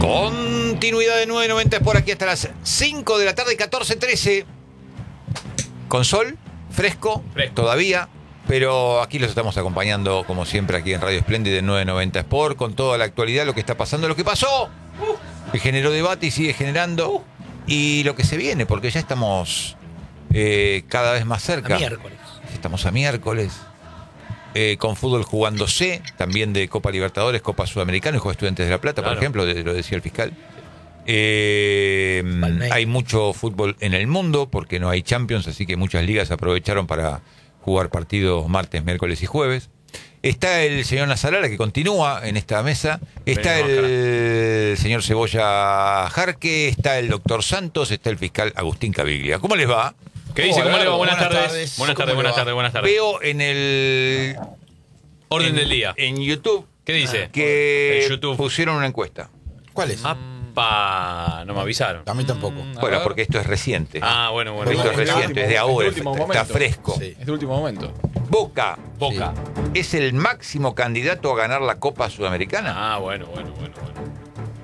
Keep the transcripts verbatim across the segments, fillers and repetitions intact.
Continuidad de nueve noventa por aquí hasta las cinco de la tarde, catorce trece. Con sol, fresco, Fresco. todavía, pero aquí los estamos acompañando, como siempre, aquí en Radio Espléndida de nueve noventa Sport, con toda la actualidad, lo que está pasando, lo que pasó, que generó debate y sigue generando, y lo que se viene, porque ya estamos eh, cada vez más cerca. A miércoles. Estamos a miércoles. Eh, con fútbol jugándose, también de Copa Libertadores, Copa Sudamericana y Juegos Estudiantes de La Plata, Claro. por ejemplo, de- lo decía el fiscal. Eh, Palmeiras. hay mucho fútbol en el mundo porque no hay Champions, así que muchas ligas aprovecharon para jugar partidos martes, miércoles y jueves. Está el señor Nazarala, que continúa en esta mesa. Está Venga, el señor Cebolla Jarque, está el doctor Santos, está el fiscal Agustín Caviglia. ¿Cómo les va? ¿Qué dice? ¿Cómo le va? Buenas, Buenas tardes. tardes. Buenas ¿Cómo tardes, le buenas va? tardes, buenas tardes. Veo en el Orden en- del día. en YouTube ¿Qué dice? que En YouTube. pusieron una encuesta. ¿Cuál es? Apa, no me avisaron. A mí tampoco. Bueno, porque esto es reciente. Ah, bueno, bueno. esto es bueno. reciente, es de ahora, Es de último está momento. fresco. Sí. Es de último momento. Boca Boca. es el máximo candidato a ganar la Copa Sudamericana. Ah, bueno, bueno, bueno, bueno.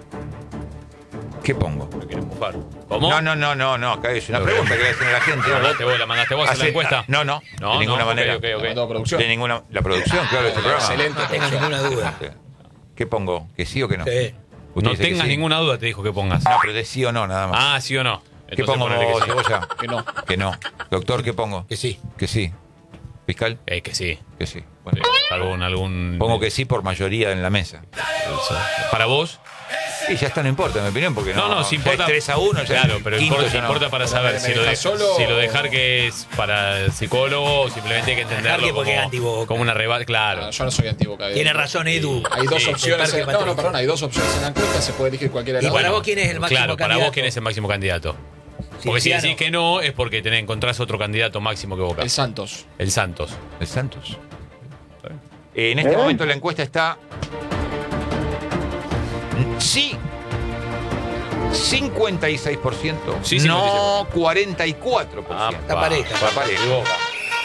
¿Qué pongo? Me quieren bufar. ¿Cómo? No, no, no, no, no, acá es una pregunta que le hacen a la gente. ¿La mandaste vos, la mandaste vos a Hace- la encuesta? No, no, No, de ninguna no, ok, manera. ok, ok. La mandó a producción. De ninguna, la producción, claro, de este programa. Excelente. No tengas ninguna duda. ¿Qué pongo? ¿Que sí o que no? Sí. Usted No dice que tengas sí. ninguna duda, te dijo que pongas. No, pero de sí o no, nada más. Ah, ¿sí o no? ¿Qué Entonces pongo, ponele que sí. Cebolla? Que no. Que no. Doctor, ¿qué pongo? Que sí. Que sí. ¿Fiscal? Eh, que sí. Que sí. Bueno, Salvo en algún... pongo que sí por mayoría en la mesa. Para vos. Y ya está, no importa, en mi opinión, porque no. No, no, si ya importa. es tres a uno, ya Claro, el pero quinto importa, ya no. importa para Pero saber me- si me lo, de, dejas solo si lo o- dejar que es para el psicólogo o simplemente hay que entenderlo Jarque porque como, es antiboca. como una rebate. Claro. No, yo no soy antiboca. Tiene razón, Edu. Hay dos Sí, opciones. el En, Parque no, no, Patricio. perdón. Hay dos opciones en la encuesta. Se puede elegir cualquiera de ¿Y las para dos. vos quién es el máximo Claro, para candidato? vos quién es el máximo candidato. Porque si Cinciano. decís que no, es porque tenés, encontrás otro candidato máximo que Boca. El Santos. El Santos. El Santos. Eh, en este momento la encuesta está. Sí. cincuenta y seis por ciento. Sí, cincuenta y seis por ciento. No, cuarenta y cuatro por ciento. Está pareja. Está pareja. Y Boca.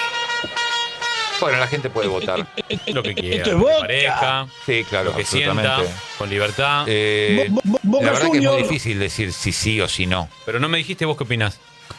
Bueno, la gente puede votar. Lo que quiera. Esto es Lo que Boca. parezca, Sí, claro, lo que sienta, absolutamente. con libertad. Eh, Bo- bo- Boca la verdad que es muy Juniors. difícil decir si sí o si no. Pero no me dijiste vos qué opinás.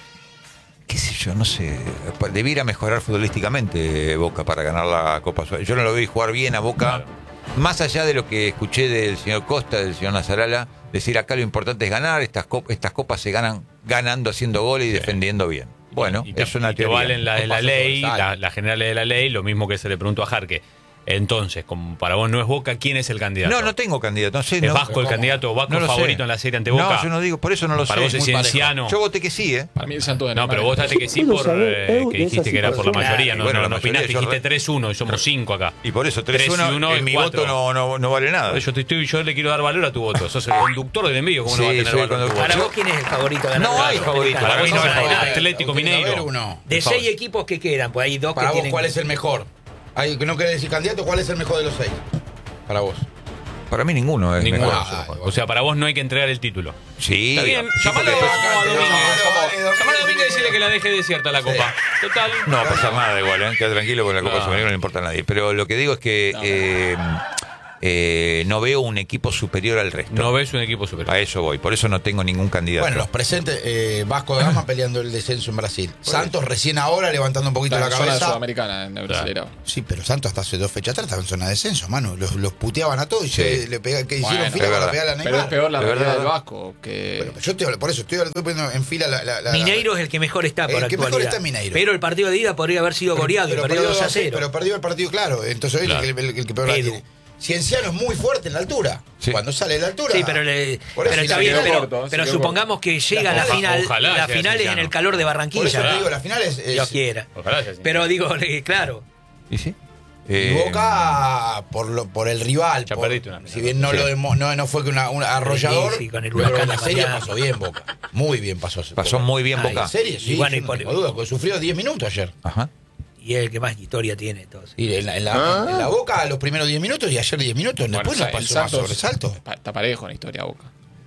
Qué sé yo, no sé. Debiera mejorar futbolísticamente Boca para ganar la Copa Sudamericana. Yo no lo vi jugar bien a Boca. Claro. Más allá de lo que escuché del señor Costa, del señor Nazarala, decir acá lo importante es ganar, estas, cop- estas copas se ganan ganando, haciendo goles y defendiendo bien. Bueno, y te, es una y te teoría. valen la de la paso ley, dorsal. la, la general de la ley, lo mismo que se le preguntó a Jarque. Entonces, como para vos no es Boca, ¿quién es el candidato? No, no tengo candidato. No sé, ¿Es no, Vasco el ¿cómo? candidato? ¿Vasco no lo favorito sé. en la serie ante Boca? No, yo no digo, por eso no lo Para sé. vos es muy parejo. Cienciano. Yo voté que sí, ¿eh? Para mí el Santos de No, pero vos votaste que sí Puedo por saber, eh, Eu, que de dijiste esa que era por la situación. mayoría. No, Bueno, no, la no mayoría, opinaste, yo dijiste re- tres uno y somos cinco acá. Y por eso tres Tres y uno uno en es mi cuatro. voto no, no, no vale nada. Yo, te estoy, yo le quiero dar valor a tu voto. Sos el conductor del envío. ¿Cómo no Sí, va a tener soy el valor tu conductor. voto? Para vos quién es el favorito de ganar No la hay Sudamericana? favorito. Para vos no sos hay el favorito. Atlético Tiene que haber Mineiro. uno. De Por favor. seis equipos que quedan, pues hay dos Para que vos, tienen... ¿cuál es el mejor? Hay, que no querés decir candidato, ¿cuál es el mejor de los seis? Para vos. Para mí ninguno es Ninguno. mejor. Ah, O sea, para vos no hay que entregar el título. Sí. Está bien. Sí, Llamalo porque- a Domingo. No, Llamalo a Domingo y decirle que la deje desierta la copa. Total. No va a pasar nada igual, ¿eh? Queda tranquilo porque la Copa No. Sudamericana no le importa a nadie. Pero lo que digo es que eh, eh, no veo un equipo superior al resto. No ves un equipo superior. A eso voy. Por eso no tengo ningún candidato. Bueno, los presentes, eh, Vasco da Gama peleando el descenso en Brasil. Santos recién ahora levantando un poquito Está la en zona cabeza. sudamericana en el Brasileirao. Sí, pero Santos hasta hace dos fechas atrás estaba en zona de descenso, mano. Los, los puteaban a todos y Sí. se le pega, que hicieron Bueno, fila es para verdad. pegarle a Pero Neymar. es peor la De realidad verdad. del Vasco. Que... Bueno, yo estoy, por eso estoy, estoy poniendo en fila la. la, la Mineiro es el que mejor está por El que mejor actualidad. está Mineiro. Pero el partido de ida podría haber sido goleado y perdió dos a sí, cero. pero perdió el partido, claro. Entonces hoy Claro. el, el- el que peor la Edu. tiene. Cienciano es muy fuerte en la altura. Sí. Cuando sale de la altura. Sí, pero, le- Por eso pero y está la bien, quedó pero, corto, se pero quedó supongamos que llega a la Ojalá- final. ojalá La sea final es en Cienciano. el calor de Por Barranquilla. eso te Ojalá. digo, la final es. es- Dios quiera. Ojalá sea así. Pero digo, eh, claro. ¿Y sí? y Eh, Boca por lo, por el rival. Ya por- perdiste una final. si bien no Sí. lo demo- no, no fue que una, un arrollador. Sí, sí, con el pero huracán en la de serie Miami. pasó bien Boca. Muy bien pasó. Pasó Boca. muy bien Ay, Boca. En serie, sí. Y bueno, yo y no por- tengo duda, porque sufrió diez minutos ayer. Ajá. Y es el que más historia tiene. Entonces. Y en la, en la- en la Boca los primeros diez minutos y ayer diez minutos. Bueno, Después o sea, nos el pasó más Santos sobresalto. pa- Está parejo en la historia Boca.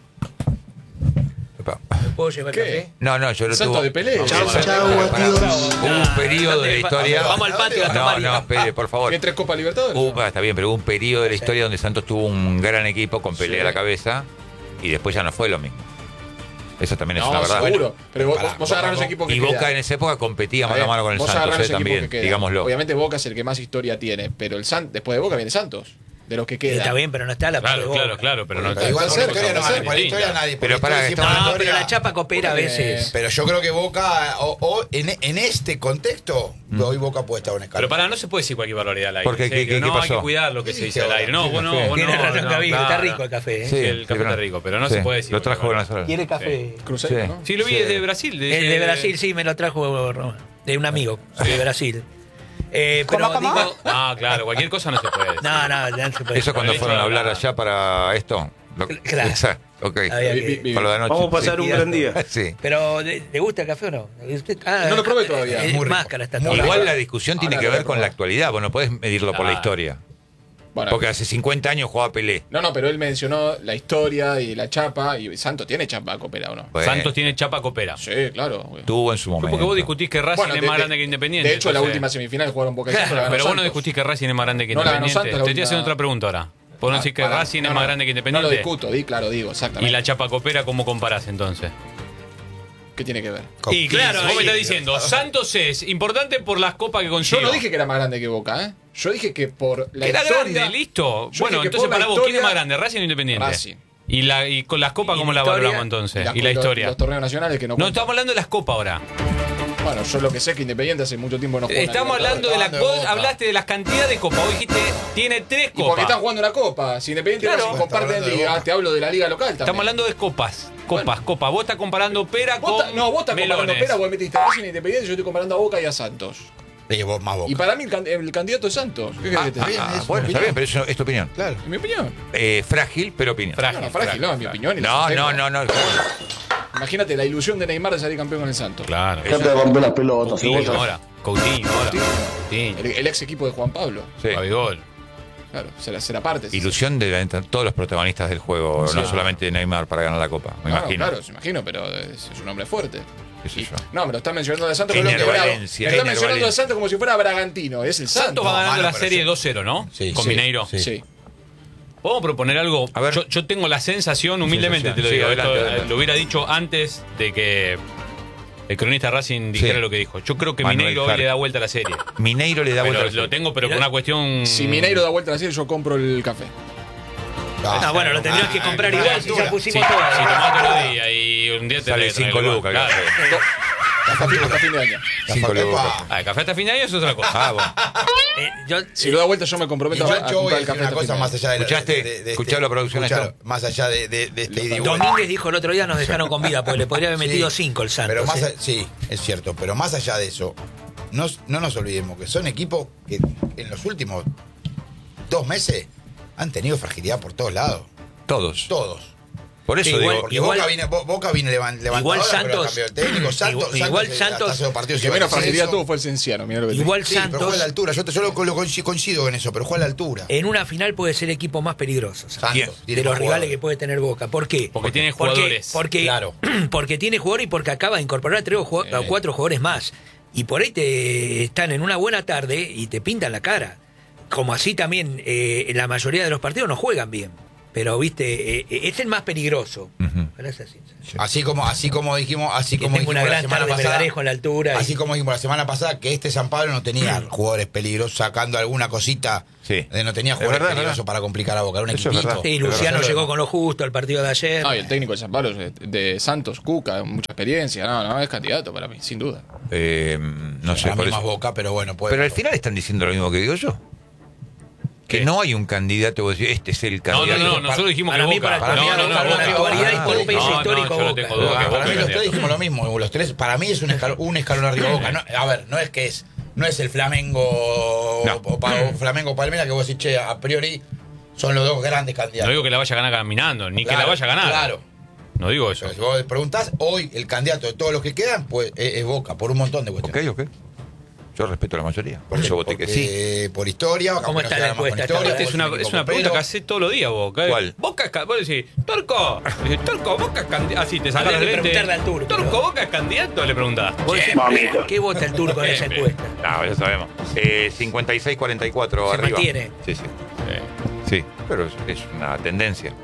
Epa. ¿Me puedo llevar ¿Qué? café? No, no, yo lo Santo tuvo. de pelea. No, Chau, pará, chau, pará, pará. batidos. Hubo un periodo de la Vamos historia. al patio a No, tomar. no, espere, por favor. ¿Tiene tres Copas Libertadores? Hubo- ah, está bien, pero hubo un periodo de la historia donde Santos tuvo un gran equipo con pelea a la cabeza y después ya no fue lo mismo. Eso también es No, una verdad. seguro. Pero vos, Pará, vos agarrás los Boca- equipos que Y Boca quedan. en esa época competía A mano a ver, mano con el vos Santos, agarrás eh, los equipos también, que quedan. digámoslo. Obviamente Boca es el que más historia tiene, pero el San, después de Boca viene Santos, de los que quedan. Está bien, pero no está la par de Claro, Boca. claro, claro, pero no Pero igual por la Puede historia no ser, vale, por la distinta. historia nadie. por Pero la pará, historia estamos siempre No, la pero la historia- chapa coopera a Porque- veces. Pero yo creo que Boca, o, o en, en este contexto, hoy Boca puede estar un escalón. Pero para, no se puede decir cualquier barbaridad al aire. ¿Por qué? en ¿Qué- serio. qué- qué no, hay pasó? que cuidar lo que ¿Qué se dice dije al ahora? aire. No, Sí, vos no, café. vos Tiene no, razón, no, Gaby, no, está no. rico el café. ¿eh? Sí, El café pero está no- rico, pero no sí, se puede decir Lo trajo cualquier Venezuela. ¿Quiere café? Cruzeiro, Sí. ¿no? Sí, lo vi Sí. desde Brasil. El de Brasil, sí, me lo trajo de un amigo de Brasil. Eh, ¿Cómo, pero cómo? digo- Ah, claro, cualquier cosa no se puede decir. no, no, no se puede. Eso cuando Pero fueron a eso hablar era- allá para esto. Lo- Claro. Exacto, ok. Había Vi- que- vi- vi- Para lo de anoche. Vamos a pasar sí. un gran día. Sí. Pero, ¿le le gusta el café o no? Usted- ah, No lo probé todavía. Es Muy rico. máscara está Muy todo. Igual la discusión tiene Ahora que lo voy ver a con la probar. actualidad. Vos no podés medirlo por la Ah. historia. Bueno, Porque hace cincuenta años jugaba Pelé. no, no, pero él mencionó la historia y la chapa, y Santos tiene chapa coopera, ¿o no? Bueno, Santos tiene chapa copera. Sí, claro. güey. tuvo en su momento. Porque vos discutís que Racing Bueno, es de- más de- grande que Independiente. De hecho, la entonces- última semifinal jugaron Boca y Claro, Santos, la ganó Pero vos no Santos. discutís que Racing es más grande que No la ganó Independiente. Santos la Te estoy última- haciendo otra pregunta ahora. Vos no Ah, decís que para- Racing no, es no, más grande que No Independiente. lo discuto, di, claro, digo, exactamente. Y la chapa copera, ¿cómo comparás entonces? ¿Qué tiene que ver? Y claro, Vos me ahí- estás diciendo, Santos es importante por las copas que Yo consiguió. no dije que era más grande que Boca, ¿eh? Yo dije que por la que era historia... grande, listo. Yo Bueno, dije que entonces por la para vos, ¿quién es historia- más grande, Racing o Independiente? Racing. Y, la, y con las copas, Y ¿cómo la la valoramos historia- entonces? las- Y la los- historia. Los torneos nacionales que no No, cuentan. estamos hablando de las copas ahora. Bueno, yo lo que sé es que Independiente hace mucho tiempo no juega. una Estamos Libertadores. hablando de las hablando de vos Boca. hablaste de las cantidades de copas. Vos dijiste, tiene tres Y porque copas. están jugando una copa. Si Independiente Claro. no se comparten Estamos hablando de liga, Boca. te hablo de la liga local también. Estamos hablando de copas. Copas, Bueno. copas. Vos estás comparando pera Vos con ta- no, vos estás comparando melones. pera, vos metiste Racing e Independiente, yo estoy comparando a Boca y a Santos. Sí, vos más Boca. Y para mí el, can- el candidato es Santos. ¿Qué querés que te Ah, diga? bien, es bueno, mi está bien, opinión. pero eso es tu opinión. Claro. En mi opinión. Eh, frágil, pero opinión. Frágil, No, no, frágil, no, en mi frágil. opinión. y la No, sostengo. no, no, no. Imagínate la ilusión de Neymar de salir campeón con el Santos. Claro. Ya te rompe las pelotas. Coutinho cebolla. ahora. Coutinho ahora. Coutinho. Sí. El, el ex equipo de Juan Pablo. Sí. Gabigol. Claro, será, será parte. sí. Ilusión de todos los protagonistas del juego, Sí. no solamente de Neymar para ganar la Copa, me No, imagino. Claro, se imagino, pero es, es un hombre fuerte. ¿Qué sé Y- yo? no, me lo está mencionando de Santos Qué como si fuera- Valencia, me está qué mencionando de Valencia. Santos como si fuera Bragantino. Es el Santos. Santos va ganando mano, la pero serie yo- dos cero, ¿no? Sí, Con sí, Mineiro. sí. Sí. Podemos proponer algo. A ver. Yo, yo tengo la sensación, humildemente Sensación. te lo Sí, digo, adelante, esto, eh, adelante. lo hubiera dicho antes de que el cronista Racing dijera Sí. lo que dijo. Yo creo que Manuel Mineiro hoy Jarque. le da vuelta a la serie. Mineiro le da Pero vuelta a la lo serie. tengo, pero por una cuestión. Si Mineiro da vuelta a la serie, yo compro el café. No, bueno, lo tendrías que comprar igual si ya Sí, pusimos si todo. tomás todos los días y un día te Sale tenés que traer cinco el lucas, lugar. claro. Claro. Hasta fin, hasta fin de año. Cinco Epa. lucas. Ah, el café hasta fin de año es otra cosa. Ah, bueno. Eh, yo, Si lo da vuelta, yo me Y comprometo yo, a, a yo voy comprar a el decir café. una hasta fin cosa de más año. allá de la- ¿Escuchaste? de- de- de ¿Escuchó la producción escuchalo, esto? Más allá de, de, de este ida y vuelta. Domínguez dijo el otro día nos dejaron con vida, porque le podría haber metido Sí, cinco el Santos. Pero más eh. a- sí, es cierto, pero más allá de eso, no, no nos olvidemos que son equipos que en los últimos dos meses han tenido fragilidad por todos lados. Todos. Todos. Por eso Sí, igual- digo. Porque igual- Boca viene, Bo- Boca viene levan- levantadora, igual pero Santos- cambió el técnico. Santos, igual- igual eh, Santos- hasta hace dos partidos El que iba menos al fragilidad descenso. tuvo fue el Cienciano. Mirá lo que te Igual Sí, pero Santos, juega a la altura. Yo, te- yo lo, lo coinci- coincido con eso, pero juega a la altura. en una final puede ser equipo más peligroso. Santos, ¿quién? tiene De los más rivales jugadores. que puede tener Boca. ¿Por qué? Porque tiene Porque- jugadores. Porque, Claro. porque tiene jugadores y porque acaba de incorporar a tres o jue- a Eh. cuatro jugadores más. Y por ahí te están en una buena tarde y te pintan la cara. Como así también eh, la mayoría de los partidos no juegan bien. Pero, viste, eh, es el más peligroso. Ujú. Gracias, sí. Así como, así como dijimos, así Que como tengo dijimos una la gran semana tarde pasada, Melgarejo en la altura. así y- como dijimos la semana pasada que este San Pablo no tenía jugadores peligrosos, sacando alguna cosita, Sí. de no tenía Es jugadores verdad, peligrosos verdad. para complicar a Boca, era un Eso es equipito. verdad. Sí, Pero Luciano solo- llegó con lo justo al partido de ayer. No, y el técnico de San Pablo es de, de Santos, Cuca, mucha experiencia. No, no, es candidato para mí, sin duda. Eh, no sé, Para por mí más eso. Boca, pero bueno, puede. Pero al final están diciendo lo mismo que digo yo. Que ¿Qué? no hay un candidato, vos decís, este es el No, candidato. no, no, nosotros dijimos para que mí, Boca. para- para mí no, era no, no, Boca, Boca. una rivalidad Ah, histórica y no, no, histórico yo no Boca. tengo duda que para Boca mí es los tres candidato. dijimos lo mismo, los tres, para mí es un escalón, un escalón arriba de Boca. No, a ver, no es que es, no es el Flamengo No. o, Pa- o Flamengo Palmera que vos decís, che, a priori son los dos grandes candidatos. No digo que la vaya a ganar caminando, ni que Claro, la vaya a ganar. Claro. No digo eso. Pero si vos preguntás, hoy el candidato de todos los que quedan, pues es, es Boca, por un montón de cuestiones. Ok, ok. Yo respeto a la mayoría. Por Porque- eso voté que sí. porque Por historia, ¿Cómo aunque está no la sea más con encuesta? historia, Esta es vos una, sos un es equipo una pregunta que copero. haces todos los días, Boca. ¿eh? ¿Cuál? Boca es ca- vos decís, Turco. Decís, Turco, Boca es candidato. Así te sacas Habría los que lentes. preguntarle al Turco, Turco, ¿no? Boca es candidato, le preguntás. Vos decís, Mamita. ¿Qué vota el turco en esa Siempre. encuesta? No, ya sabemos. Eh, cincuenta y seis cuarenta y cuatro Se arriba. mantiene. Sí, sí. eh, Sí, pero es, es una tendencia.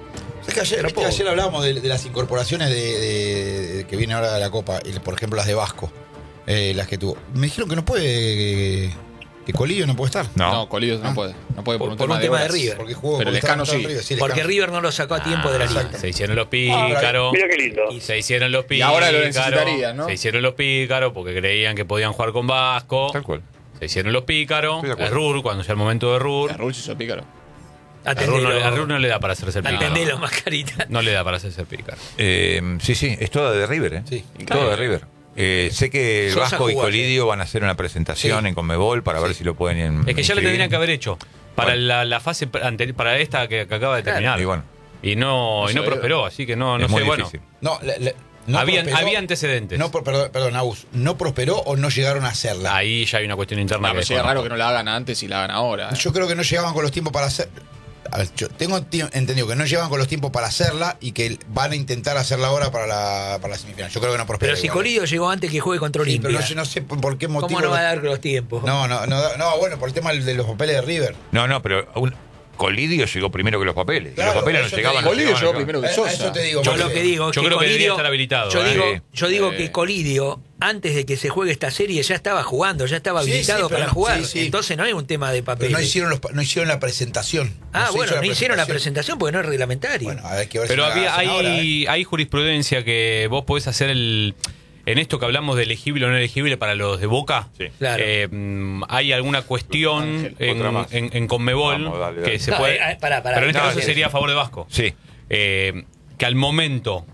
Es que ayer, Pero viste, poco. ayer hablábamos de, de las incorporaciones de, de- de- que viene ahora de la Copa, y, por ejemplo las de Vasco, eh, las que tuvo. Me dijeron que no puede, que Colillo no puede estar. No. No, Colillo no Ah. puede. No puede por, Por- un por tema, un tema de horas. River. Porque jugó Pero porque Lescano estaba sí. en River, sí, Porque Lescano. River no lo sacó a tiempo de la liga. exacto. Se hicieron los pícaros. Mira qué lindo. Se hicieron los Y pícaros. ahora lo necesitarían, ¿no? Se hicieron los pícaros porque creían que podían jugar con Vasco. Tal cual. Se hicieron los pícaros. Estoy de acuerdo. Es Rur, cuando sea el momento de Rur. A Rul se hizo pícaro. A Rur no, a Rur no le da para hacerse el pícaro. Atendelo, Mascarita. No le da para hacerse el pícaro. Eh, sí, sí, es todo de River, ¿eh? Sí. Todo de River. Eh, sé que el Sosa Vasco y jugó Colidio van a hacer una presentación Sí. en Conmebol para ver si lo pueden in- Es que ya lo inscribir. tendrían que haber hecho. Para Bueno. la, la fase anterior, para esta que, que acaba de Claro. terminar. Y bueno, Y no, No y no se prosperó, así que no, no es sé, muy bueno. difícil. No, le- le- no Habían- prosperó. había antecedentes. No, pro- perdón, perdón, Agus, ¿no prosperó o no llegaron a hacerla? Ahí ya hay una cuestión interna. No, que pero sería desconozco. raro que no la hagan antes y la hagan ahora. Yo creo que no llegaban con los tiempos para hacer. A ver, yo tengo ti- entendido que no llegaban con los tiempos para hacerla y que van a intentar hacerla ahora para la, para la semifinal. Yo creo que no prosperó. Pero si igual. Colillo llegó antes que juegue contra Sí, Olimpia. pero no, sé- no sé por qué motivo. ¿Cómo no va a dar los tiempos? No, no, no, no, bueno, por el tema de los papeles de River. No, no, pero un- Colidio llegó primero que los papeles. Y Claro, los papeles no eso te llegaban. digo. no Colidio llegaban, llegó no primero que Eh, a Sosa. eso te digo. Yo porque- lo que digo es Yo que creo que debería Colidio- estar habilitado, Yo ¿eh? digo, Sí. yo digo Eh. que Colidio, antes de que se juegue esta serie, ya estaba jugando, ya estaba Sí, habilitado sí, pero para no- jugar. sí, sí. Entonces no hay un tema de Pero papel. no hicieron, los, pa- no hicieron la presentación. Ah, se bueno, hizo no hicieron la presentación porque no es reglamentario. Bueno, a ver qué ver Pero si la había, hacen hay, ahora, ¿eh? hay jurisprudencia que vos podés hacer el. En esto que hablamos de elegible o no elegible para los de Boca, Sí. Claro. eh, mm, hay alguna cuestión Ángel, en, otra más. en- en Conmebol Vamos, dale, dale. que se No, puede. eh, eh, pará, pará. pero en este No, caso que- sería a favor de Vasco. Sí. Eh, que al momento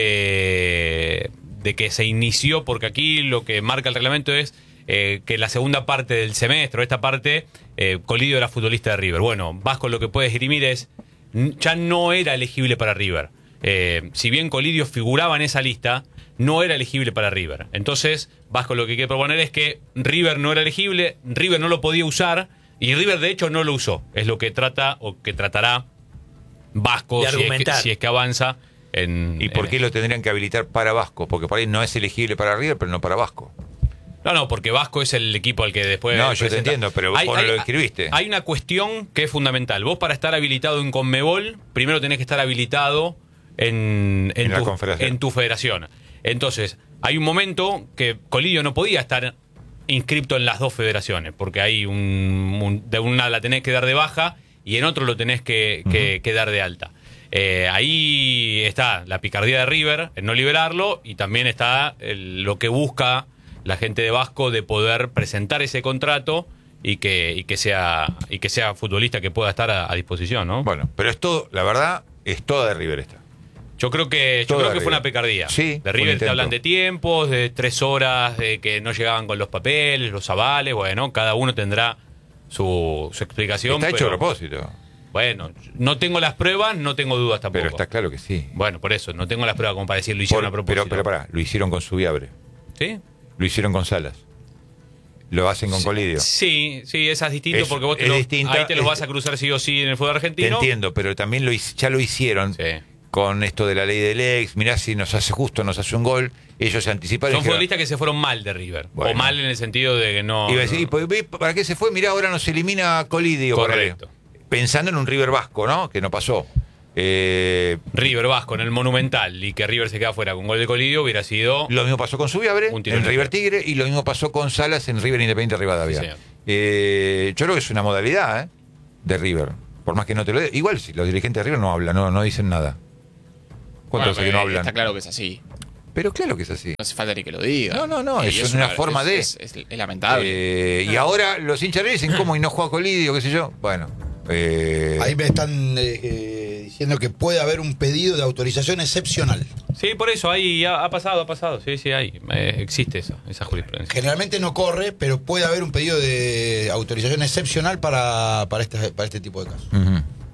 de, de que se inició, porque aquí lo que marca el reglamento es eh, que la segunda parte del semestre, o esta parte, eh, Colidio era futbolista de River. Bueno, Vasco lo que puede esgrimir es, n- ya no era elegible para River. Eh, si bien Colidio figuraba en esa lista, no era elegible para River. Entonces, Vasco lo que quiere proponer es que River no era elegible, River no lo podía usar, y River de hecho no lo usó. Es lo que trata, o que tratará Vasco De si es, que, argumentar. si es que avanza en... ¿Y por en- qué lo tendrían que habilitar para Vasco? Porque por ahí no es elegible para River, pero no para Vasco. No, no, porque Vasco es el equipo al que después... No, yo te presenta. entiendo, pero vos no lo escribiste. Hay una cuestión que es fundamental. Vos para estar habilitado en Conmebol, primero tenés que estar habilitado en, en, En la tu, confederación. en tu federación. Entonces, hay un momento que Colidio no podía estar inscripto en las dos federaciones, porque hay un, un- de una la tenés que dar de baja y en otro lo tenés que, que- que dar de alta. Eh, ahí está la picardía de River en no liberarlo, y también está el- lo que busca la gente de Vasco de poder presentar ese contrato y que, y que sea y que sea futbolista que pueda estar a, a disposición, ¿no? Bueno, pero es todo, la verdad, es toda de River esta. Yo creo que yo Todo creo de que fue River. una picardía. Sí, De fue un River te intento. hablan de tiempos, de tres horas, de que no llegaban con los papeles, los avales. Bueno, cada uno tendrá su, su explicación. Está hecho a pero, propósito, Bueno, no tengo las pruebas, no tengo dudas tampoco. pero está claro que sí. Bueno, por eso, no tengo las pruebas como para decir lo hicieron Por- a propósito. pero, pero pará, lo hicieron con Subiabre, ¿Sí? lo hicieron con Salas, lo hacen con Colidio. Sí, sí, esa es distinto Es- porque vos te es lo- distinta, ahí te los es- vas a cruzar sí o sí en el fútbol Te argentino. entiendo, pero también lo, hic- ya lo hicieron Sí. con esto de la ley del ex. Mirá, si nos hace justo, nos hace un gol. Ellos se anticiparon. y Son dijeron, futbolistas que se fueron mal de River. Bueno. O mal en el sentido de que no... Iba a decir, no- ¿y por- ve para qué se fue? Mirá, ahora nos elimina Colidio. Correcto. ponele. Pensando en un River Vasco, ¿no? Que no pasó. Eh, River Vasco en el Monumental y que River se queda fuera con gol de Colidio hubiera sido... lo mismo pasó con Subiabre Un tiro en en el River pie. Tigre y lo mismo pasó con Salas en River Independiente Rivadavia. Sí, señor. Eh, yo creo que es una modalidad ¿eh? de River. Por más que no te lo diga. Igual si los dirigentes de River no hablan, no, no dicen nada. ¿Cuánto Bueno, hace que no eh, hablan? Está claro que es así. Pero claro que es así. No hace falta ni que lo diga. No, no, no, Y eso es una forma es- de- Es, es- es lamentable. Eh, y ahora los hinchas de River dicen cómo y no juega Colidio, qué sé yo. Bueno. Eh, Ahí me están eh, eh, diciendo que puede haber un pedido de autorización excepcional. Sí, por eso, ahí ha, ha pasado, ha pasado. Sí, sí, hay. Eh, existe esa, esa jurisprudencia. Generalmente no corre, pero puede haber un pedido de autorización excepcional para, para, este, para este tipo de casos. ujú.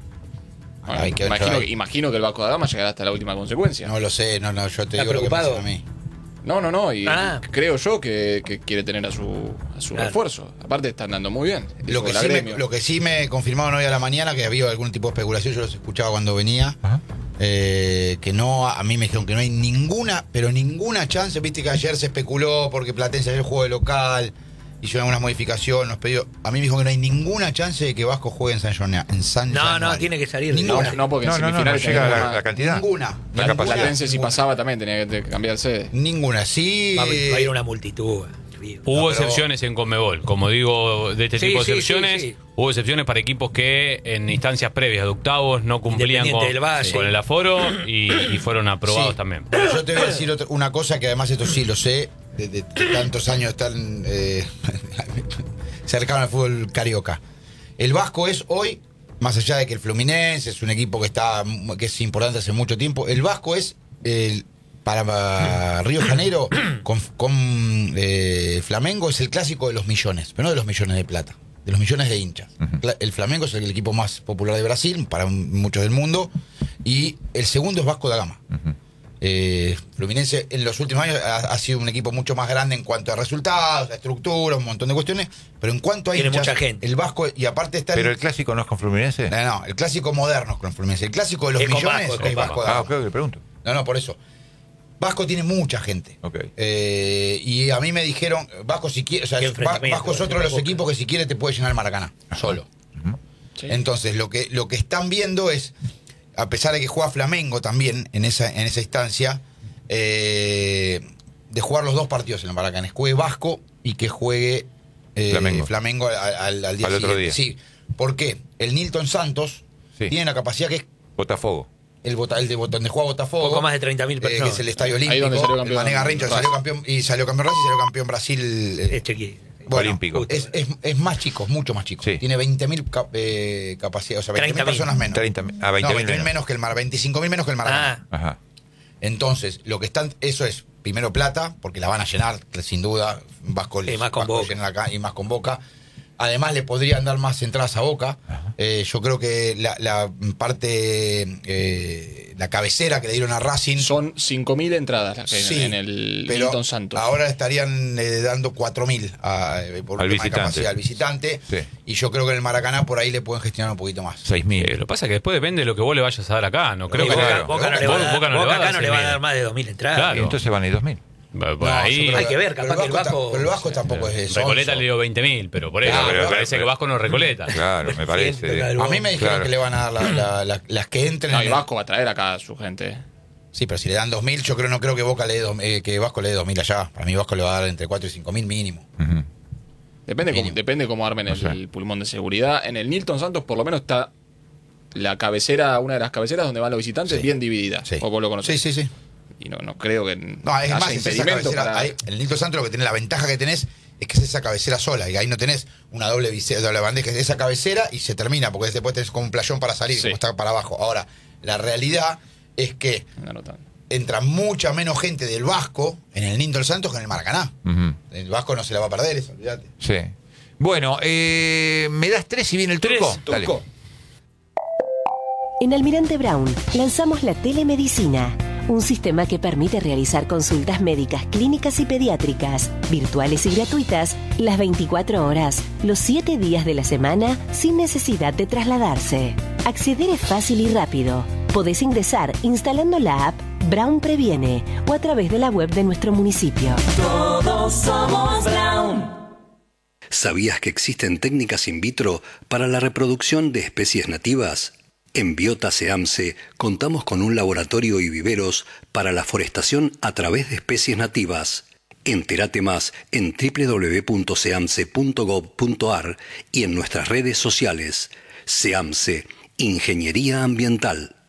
Bueno, hay que imagino, entrar que, ahí. imagino que el Vasco da Gama llegará hasta la última consecuencia. No lo sé, no, no, yo te ¿Está digo lo que me preocupado? dicen a mí. No, no, no. Y Ah. creo yo que, que quiere tener a su, a su Claro. refuerzo. Aparte, están dando muy bien. Lo Hizo que, la sí me, Gremio. lo que sí me confirmaron hoy a la mañana, que había algún tipo de especulación, yo los escuchaba cuando venía, Ajá. eh, que no, a mí me dijeron que no hay ninguna, pero ninguna chance, viste que ayer se especuló porque Platense ayer jugó de local, hicieron algunas modificaciones, los pedidos. A mí me dijo que no hay ninguna chance de que Vasco juegue en San Januario. En San No, Januario. no, tiene que salir. Ninguna. No, no, porque No, en no, no, no semifinales llega tenía la, más- la cantidad. Ninguna. No hay Ninguna. capacidad. Platense si pasaba también tenía que cambiar sede. Ninguna. Sí. Va, va a ir una multitud. Hubo No, pero- excepciones en Conmebol, como digo, de este Sí, tipo de sí, excepciones. sí, sí. Hubo excepciones para equipos que en instancias previas de octavos no cumplían Independiente con, del Valle. con el aforo y, y fueron aprobados Sí. también. Pero yo te voy a decir otra- una cosa que además esto sí lo sé, de, de- de tantos años están eh, cercano al fútbol carioca. El Vasco es hoy, más allá de que el Fluminense es un equipo que está que es importante hace mucho tiempo, el Vasco es el, para Río de Janeiro con, con eh, Flamengo es el clásico de los millones, pero no de los millones de plata, de los millones de hinchas. Cla- El Flamengo es el equipo más popular de Brasil, para muchos del mundo, y el segundo es Vasco da Gama. Eh, Fluminense en los últimos años ha, ha sido un equipo mucho más grande en cuanto a resultados, a estructura, un montón de cuestiones, pero en cuanto a Tiene hinchas, mucha gente. el Vasco, y aparte está Pero el, el clásico no es con Fluminense. no, no, el clásico moderno es con Fluminense, el clásico de los Es con millones Vasco, es con es Vasco Vasco. da Ah, Gama. ok, le pregunto. No, no, por eso. Vasco tiene mucha gente. Ok. Eh, y a mí me dijeron, Vasco si quiere, o sea, Qué Va- enfrentamiento, Vasco es otro de los Boca. equipos que si quiere te puede llenar el Maracaná, solo. Sí. Entonces, lo que, lo que están viendo es, a pesar de que juega Flamengo también en esa, en esa instancia, eh, de jugar los dos partidos en el Maracaná, que juegue Vasco y que juegue eh, Flamengo. Flamengo al, al- al día Al otro siguiente. día. Sí, ¿por qué? El Nilton Santos Sí. tiene la capacidad que es Botafogo. el, bota- el de bota- donde juega Botafogo. Poco más de treinta mil eh, personas. que es el Estadio Ahí Olímpico. donde salió el campeón Mané Garrincha Racing. salió campeón y salió campeón Racing y salió campeón Brasil. eh, Este aquí. bueno, Olímpico. Es, es, es más chico, mucho más chico. Sí. Tiene veinte mil eh, capacidad, o sea, veinte mil treinta mil. personas menos. treinta mil. Ah, no, veinte mil veinte mil menos que el Mar, veinticinco mil menos que el Maracaná. Ah, Ajá. Entonces, lo que están, eso es, primero plata, porque la van a llenar, sin duda, Vasco, Y más con Vasco Boca. llena acá y más con Boca. Además, le podrían dar más entradas a Boca. Eh, yo creo que la, la parte, eh, la cabecera que le dieron a Racing. Son cinco mil entradas las que hay Sí, en el pero Milton Santos. ahora estarían eh, dando cuatro mil a- eh, por un Al tema de visitante. capacidad al visitante. Sí. Y yo creo que en el Maracaná por ahí le pueden gestionar un poquito más. seis mil. Eh, lo que pasa es que después depende de lo que vos le vayas a dar acá. No creo y que Boca, claro. Boca no le va a Boca- dar, Boca no le Boca va a acá dar no le va a seis mil. dar más de dos mil entradas. Claro. Y entonces van a ir dos mil. Por No, ahí. yo creo Hay que ver, capaz pero que el ta- Vasco- pero el Vasco tampoco es eso. Recoleta le dio veinte mil, pero por eso. Claro, pero pero- parece que Vasco no recoleta. Claro, me parece. Siempre, A mí me dijeron Claro. que le van a dar la- la- la- las que entren. No, en y el- Vasco va a traer acá a su gente. Sí, pero si le dan dos mil, yo creo no creo que Boca le dé dos- eh, que Vasco le dé dos mil allá. Para mí Vasco le va a dar entre cuatro y cinco mil mínimo. Ujú. Depende cómo, Mínimo. depende cómo armen el, O sea. el pulmón de seguridad. En el Nilton Santos por lo menos está la cabecera, una de las cabeceras donde van los visitantes, Sí. bien dividida. Sí. O vos lo conocés. Sí, sí, sí. Y no, no creo que No, es haya más, es esa impedimento cabecera. para- Ahí, el Nilton Santos lo que tiene, la ventaja que tenés es que es esa cabecera sola. Y ahí no tenés una doble, vise- doble bandeja, es esa cabecera y se termina, porque después tenés como un playón para salir, Sí. como está para abajo. Ahora, la realidad es que No, no tanto. entra mucha menos gente del Vasco en el Nilton Santos que en el Maracaná. Ujú. El Vasco no se la va a perder, eso, olvídate. Sí. Bueno, eh, ¿me das tres y viene el turco? Dale. Turco. En Almirante Brown lanzamos la telemedicina, un sistema que permite realizar consultas médicas, clínicas y pediátricas, virtuales y gratuitas, las veinticuatro horas, los siete días de la semana, sin necesidad de trasladarse. Acceder es fácil y rápido. Podés ingresar instalando la app Brown Previene o a través de la web de nuestro municipio. Todos somos Brown. ¿Sabías que existen técnicas in vitro para la reproducción de especies nativas? En Biota SEAMSE contamos con un laboratorio y viveros para la forestación a través de especies nativas. Entérate más en doble u doble u doble u punto seamse punto gov punto ar y en nuestras redes sociales. SEAMSE, Ingeniería Ambiental.